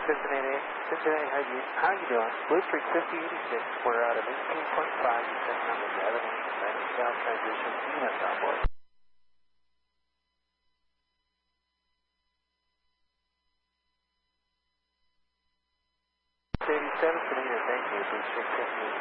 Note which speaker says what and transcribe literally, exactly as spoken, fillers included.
Speaker 1: Cincinnati, Cincinnati, how you, how you doing? Blue Streak fifty eighty-six, we're out of eighteen point five, descending on the eleven Atlantic South transition, U S Southwest. eighty-seven, Canadian, thank you, Blue Streak fifty eighty-six.